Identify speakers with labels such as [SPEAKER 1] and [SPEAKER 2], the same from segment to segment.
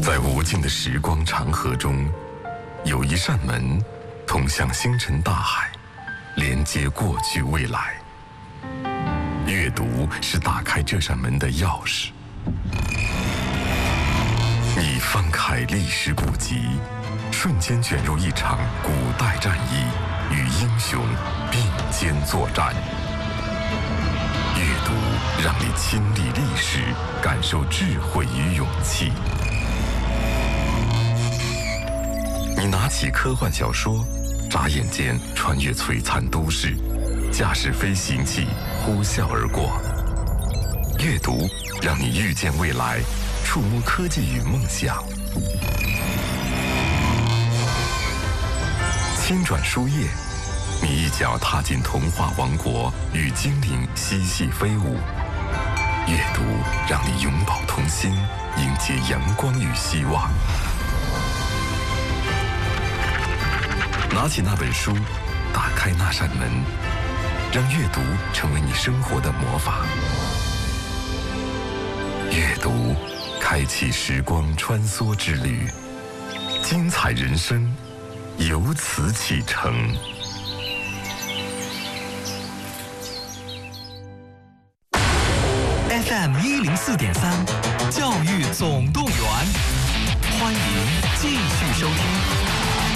[SPEAKER 1] 在无尽的时光长河中，有一扇门通向星辰大海，连接过去未来。阅读是打开这扇门的钥匙。你翻开历史古籍，瞬间卷入一场古代战役，与英雄并肩作战。阅读让你亲历历史，感受智慧与勇气。你拿起科幻小说，眨眼间穿越璀璨都市，驾驶飞行器呼啸而过。阅读让你遇见未来，触摸科技与梦想。轻转书页，你一脚踏进童话王国，与精灵嬉戏飞舞。阅读让你永葆童心，迎接阳光与希望。拿起那本书，打开那扇门，让阅读成为你生活的魔法。阅读开启时光穿梭之旅，精彩人生由此启程。
[SPEAKER 2] FM 104.3，教育总动员，欢迎继续收听。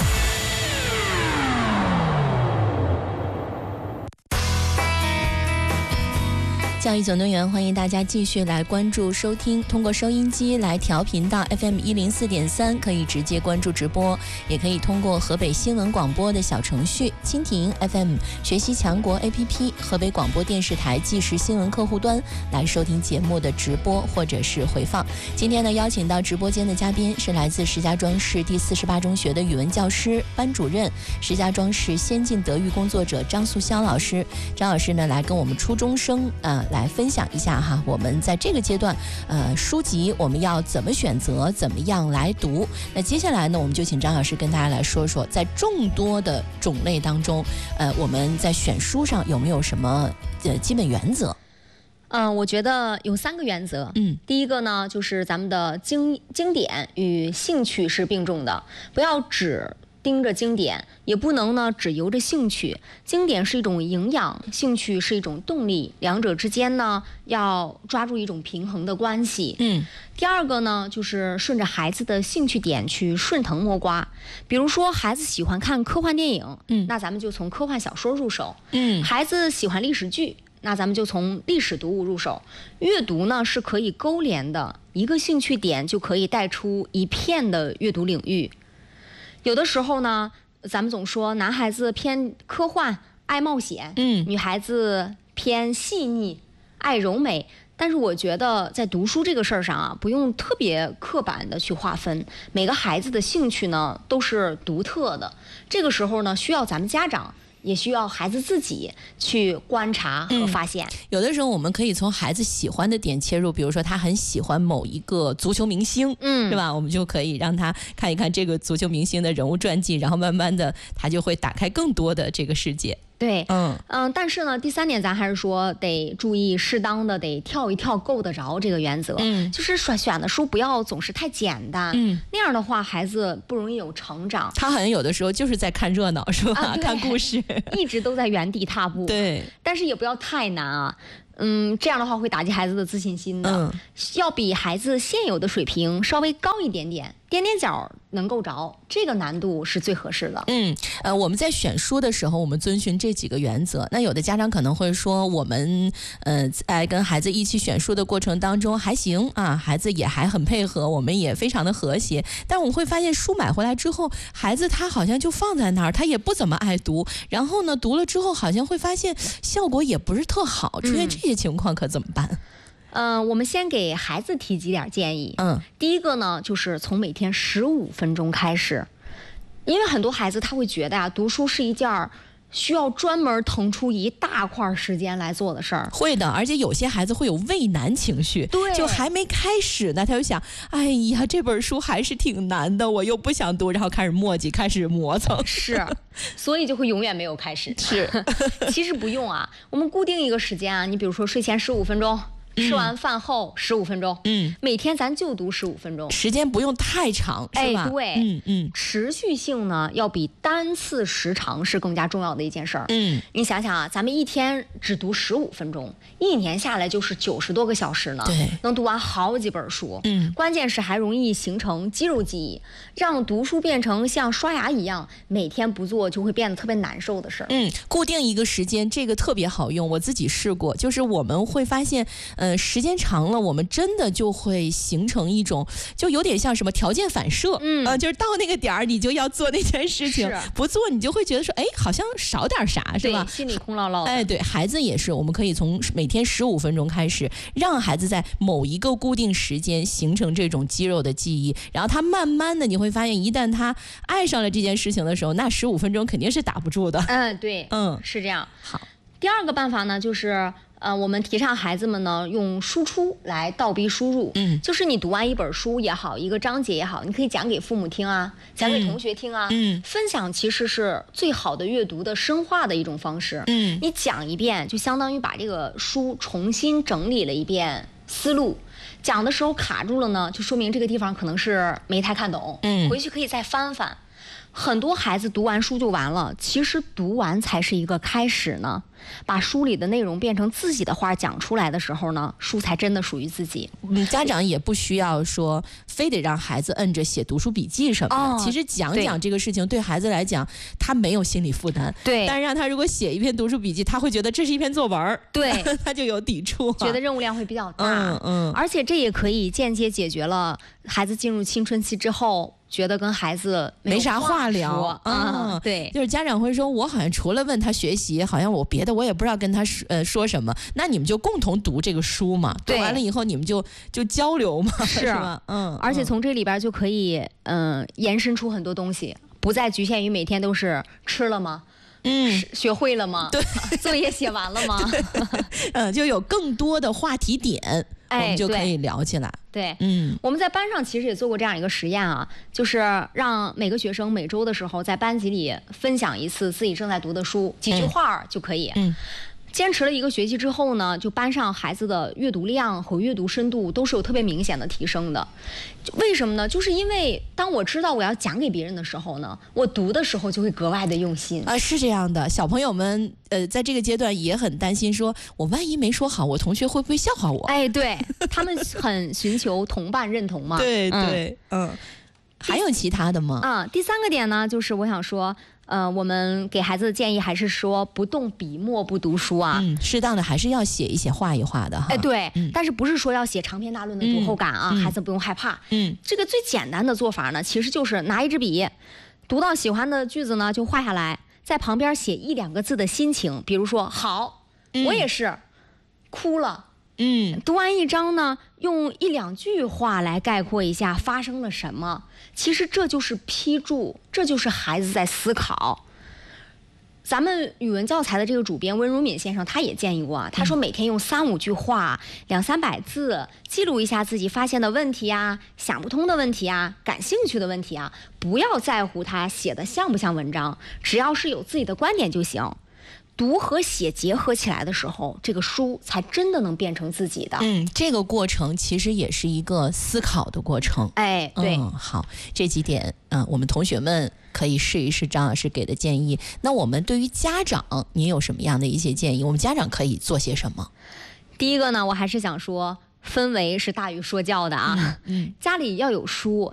[SPEAKER 3] 教育总动员，欢迎大家继续来关注收听，通过收音机来调频到 FM 104.3，可以直接关注直播，也可以通过河北新闻广播的小程序、蜻蜓 FM、学习强国 APP、河北广播电视台即时新闻客户端来收听节目的直播或者是回放。今天呢，邀请到直播间的嘉宾是来自石家庄市第48中学的语文教师、班主任，石家庄市先进德育工作者张素霄老师。张老师呢，来跟我们初中生来分享一下哈，我们在这个阶段书籍我们要怎么选择，怎么样来读。那接下来呢，我们就请张老师跟大家来说说，在众多的种类当中我们在选书上有没有什么基本原则？
[SPEAKER 4] 我觉得有3个原则。第一个呢，就是咱们的经典与兴趣是并重的，不要只盯着经典，也不能呢只由着兴趣。经典是一种营养，兴趣是一种动力，两者之间呢要抓住一种平衡的关系。第二个呢，就是顺着孩子的兴趣点去顺藤摸瓜。比如说孩子喜欢看科幻电影，那咱们就从科幻小说入手。孩子喜欢历史剧，那咱们就从历史读物入手。阅读呢是可以勾连的，一个兴趣点就可以带出一片的阅读领域。有的时候呢，咱们总说男孩子偏科幻爱冒险，女孩子偏细腻爱柔美。但是我觉得在读书这个事儿上啊，不用特别刻板的去划分，每个孩子的兴趣呢都是独特的。这个时候呢，需要咱们家长也需要孩子自己去观察和发现。
[SPEAKER 3] 有的时候我们可以从孩子喜欢的点切入，比如说他很喜欢某一个足球明星，是吧？我们就可以让他看一看这个足球明星的人物传记，然后慢慢的他就会打开更多的这个世界。
[SPEAKER 4] 对，但是呢，第3点咱还是说得注意适当的得跳一跳够得着这个原则。就是选的书不要总是太简单，那样的话孩子不容易有成长。
[SPEAKER 3] 他好像有的时候就是在看热闹，是吧？看故事，
[SPEAKER 4] 一直都在原地踏步。
[SPEAKER 3] 对，
[SPEAKER 4] 但是也不要太难啊。这样的话会打击孩子的自信心的。要比孩子现有的水平稍微高一点点，踮踮脚能够着，这个难度是最合适的。
[SPEAKER 3] 我们在选书的时候，我们遵循这几个原则。那有的家长可能会说，我们在跟孩子一起选书的过程当中还行啊，孩子也还很配合，我们也非常的和谐。但我们会发现，书买回来之后，孩子他好像就放在那儿，他也不怎么爱读。然后呢，读了之后好像会发现效果也不是特好，出现这些情况可怎么办？
[SPEAKER 4] 我们先给孩子提几点建议。第一个呢，就是从每天15分钟开始，因为很多孩子他会觉得读书是一件需要专门腾出一大块时间来做的事儿。
[SPEAKER 3] 会的，而且有些孩子会有畏难情绪，
[SPEAKER 4] 对，
[SPEAKER 3] 就还没开始呢，他就想，哎呀，这本书还是挺难的，我又不想读，然后开始磨叽，开始磨蹭。
[SPEAKER 4] 是，所以就会永远没有开始。
[SPEAKER 3] 是，
[SPEAKER 4] 其实不用啊，我们固定一个时间啊，你比如说睡前15分钟。 吃完饭后15分钟，每天咱就读15分钟，
[SPEAKER 3] 时间不用太长，是吧？
[SPEAKER 4] 对，持续性呢要比单次时长是更加重要的一件事儿。你想想啊，咱们一天只读15分钟，1年下来就是90多个小时呢，
[SPEAKER 3] 对，
[SPEAKER 4] 能读完好几本书。关键是还容易形成肌肉记忆，让读书变成像刷牙一样，每天不做就会变得特别难受的事儿。
[SPEAKER 3] 固定一个时间，这个特别好用，我自己试过，就是我们会发现，时间长了，我们真的就会形成一种，就有点像什么条件反射，就是到那个点儿你就要做那件事情，不做你就会觉得说，哎，好像少点啥，是吧？
[SPEAKER 4] 心里空落落的。
[SPEAKER 3] 哎，对，孩子也是，我们可以从每天15分钟开始，让孩子在某一个固定时间形成这种肌肉的记忆，然后他慢慢的你会发现，一旦他爱上了这件事情的时候，那15分钟肯定是打不住的。
[SPEAKER 4] 对，是这样。
[SPEAKER 3] 好，
[SPEAKER 4] 第二个办法呢，就是我们提倡孩子们呢用输出来倒逼输入，就是你读完一本书也好，一个章节也好，你可以讲给父母听啊，讲给同学听啊，分享其实是最好的阅读的深化的一种方式。你讲一遍，就相当于把这个书重新整理了一遍思路。讲的时候卡住了呢，就说明这个地方可能是没太看懂，回去可以再翻翻。很多孩子读完书就完了，其实读完才是一个开始呢。把书里的内容变成自己的话讲出来的时候呢，书才真的属于自己。
[SPEAKER 3] 家长也不需要说非得让孩子摁着写读书笔记什么的，其实讲讲这个事情对孩子来讲，他没有心理负担。
[SPEAKER 4] 对，
[SPEAKER 3] 但是让他如果写一篇读书笔记，他会觉得这是一篇作文，
[SPEAKER 4] 对，
[SPEAKER 3] 他就有抵触，
[SPEAKER 4] 觉得任务量会比较大。而且这也可以间接解决了孩子进入青春期之后，觉得跟孩子
[SPEAKER 3] 没啥话聊。
[SPEAKER 4] 对，
[SPEAKER 3] 就是家长会说，我好像除了问他学习，好像我别的我也不知道跟他说什么。那你们就共同读这个书嘛，读完了以后你们就交流嘛，是吧？
[SPEAKER 4] 而且从这里边就可以延伸出很多东西，不再局限于每天都是吃了吗？学会了吗？
[SPEAKER 3] 对，
[SPEAKER 4] 作业写完了吗？
[SPEAKER 3] 就有更多的话题点，我们就可以聊起来。
[SPEAKER 4] 对，我们在班上其实也做过这样一个实验啊，就是让每个学生每周的时候在班级里分享一次自己正在读的书，几句话就可以。坚持了1个学期之后呢，就班上孩子的阅读量和阅读深度都是有特别明显的提升的。为什么呢？就是因为当我知道我要讲给别人的时候呢，我读的时候就会格外的用心
[SPEAKER 3] 啊。是这样的，小朋友们在这个阶段也很担心，说我万一没说好，我同学会不会笑话我？
[SPEAKER 4] 哎，对，他们很寻求同伴认同嘛。
[SPEAKER 3] 对对，还有其他的吗？
[SPEAKER 4] 第3个点呢，就是我想说。我们给孩子的建议还是说不动笔墨不读书啊，
[SPEAKER 3] 适当的还是要写一写画一画的哈。
[SPEAKER 4] 对，但是不是说要写长篇大论的读后感啊，孩子不用害怕。这个最简单的做法呢，其实就是拿一支笔，读到喜欢的句子呢就画下来，在旁边写1、2个字的心情，比如说好，我也是哭了。读完一章呢，用1、2句话来概括一下发生了什么。其实这就是批注，这就是孩子在思考。咱们语文教材的这个主编温如敏先生，他也建议过啊，他说每天用3、5句话，200、300字，记录一下自己发现的问题啊，想不通的问题啊，感兴趣的问题啊，不要在乎他写的像不像文章，只要是有自己的观点就行。读和写结合起来的时候，这个书才真的能变成自己的。
[SPEAKER 3] 这个过程其实也是一个思考的过程。
[SPEAKER 4] 对，
[SPEAKER 3] 好，这几点我们同学们可以试一试张老师给的建议。那我们对于家长，你有什么样的一些建议？我们家长可以做些什么？
[SPEAKER 4] 第一个呢，我还是想说，氛围是大于说教的啊。家里要有书，